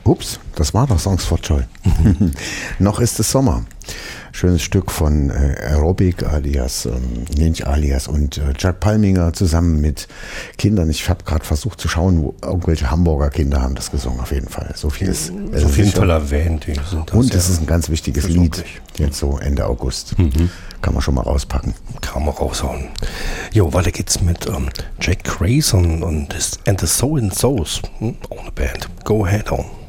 Ups, das war doch Songs for Joy. Noch ist es Sommer. Schönes Stück von Aerobic alias Ninja alias und Jack Palminger zusammen mit Kindern. Ich habe gerade versucht zu schauen, wo irgendwelche Hamburger Kinder haben das gesungen, auf jeden Fall. So viel ist auf jeden Fall erwähnt. Und es ist ein ganz wichtiges Lied, jetzt so Ende August. Kann man schon mal rauspacken. Kann man raushauen. Jo, weiter geht's mit Jack Grayson und The Soul and Souls. Ohne Band. Go ahead on.